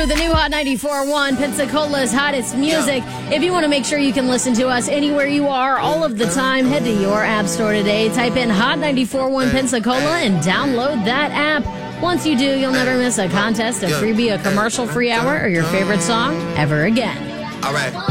the new Hot 94.1, Pensacola's hottest music. If you want to make sure you can listen to us anywhere you are, all of the time, head to your app store today. Type in Hot 94.1 Pensacola and download that app. Once you do, you'll never miss a contest, a freebie, a commercial-free hour, or your favorite song ever again. All right.